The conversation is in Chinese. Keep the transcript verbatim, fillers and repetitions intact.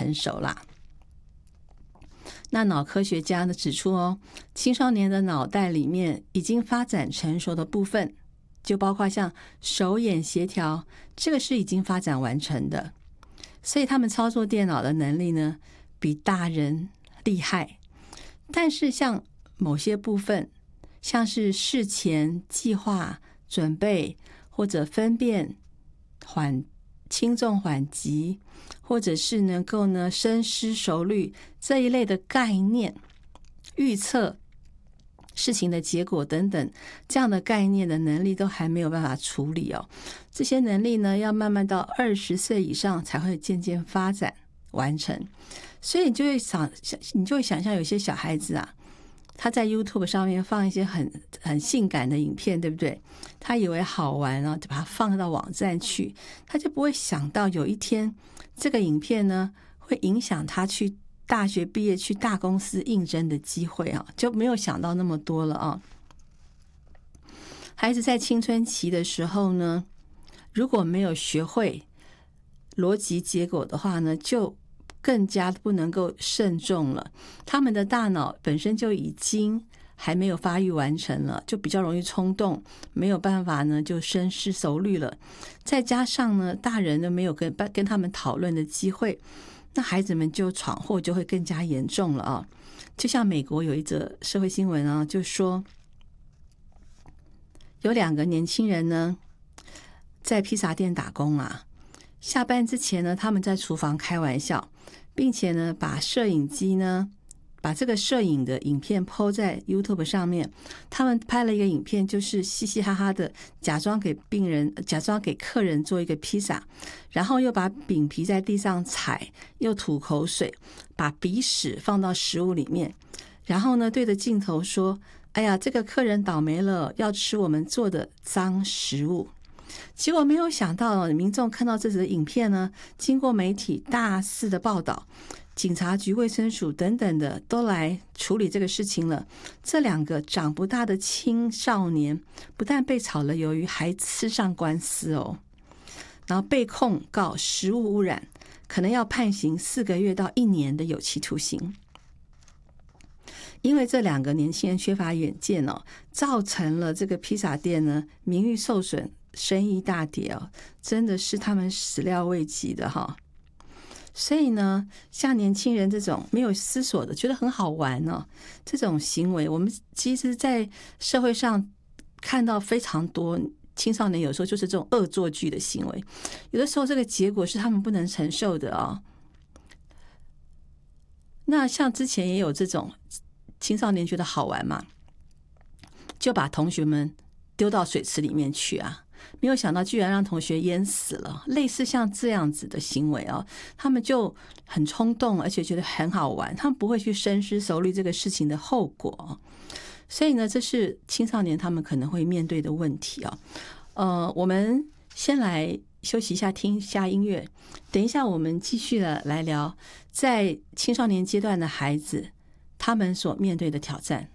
成熟啦。那脑科学家呢指出哦，青少年的脑袋里面已经发展成熟的部分，就包括像手眼协调，这个是已经发展完成的，所以他们操作电脑的能力呢比大人厉害。但是像某些部分，像是事前计划、准备或者分辨缓轻重缓急，或者是能够呢深思熟虑这一类的概念，预测事情的结果等等，这样的概念的能力都还没有办法处理哦。这些能力呢，要慢慢到二十岁以上才会渐渐发展完成。所以你就会想，你就会想象有些小孩子啊，他在 YouTube 上面放一些很很性感的影片，对不对？他以为好玩啊，就把它放到网站去，他就不会想到有一天这个影片呢会影响他去大学毕业去大公司应征的机会啊，就没有想到那么多了啊。孩子在青春期的时候呢，如果没有学会逻辑结果的话呢，就更加不能够慎重了。他们的大脑本身就已经还没有发育完成了，就比较容易冲动，没有办法呢就深思熟虑了。再加上呢，大人呢没有跟跟他们讨论的机会，那孩子们就闯祸就会更加严重了啊。就像美国有一则社会新闻啊，就说有两个年轻人呢在披萨店打工啊，下班之前呢，他们在厨房开玩笑，并且呢把摄影机呢把这个摄影的影片 po 在 YouTube 上面。他们拍了一个影片，就是嘻嘻哈哈的假装给病人假装给客人做一个披萨，然后又把饼皮在地上踩，又吐口水，把鼻屎放到食物里面，然后呢对着镜头说，哎呀，这个客人倒霉了，要吃我们做的脏食物。结果没有想到，民众看到这则影片呢，经过媒体大肆的报道，警察局、卫生署等等的都来处理这个事情了。这两个长不大的青少年不但被炒了鱿鱼，还吃上官司哦，然后被控告食物污染，可能要判刑四个月到一年的有期徒刑。因为这两个年轻人缺乏远见哦，造成了这个披萨店呢名誉受损，生意大跌哦，真的是他们始料未及的哈。所以呢，像年轻人这种没有思索的，觉得很好玩哦，这种行为，我们其实在社会上看到非常多青少年，有时候就是这种恶作剧的行为，有的时候这个结果是他们不能承受的哦。那像之前也有这种青少年觉得好玩嘛，就把同学们丢到水池里面去啊，没有想到居然让同学淹死了。类似像这样子的行为哦，他们就很冲动，而且觉得很好玩，他们不会去深思熟虑这个事情的后果。所以呢，这是青少年他们可能会面对的问题哦。呃，我们先来休息一下，听一下音乐，等一下我们继续的来聊在青少年阶段的孩子他们所面对的挑战。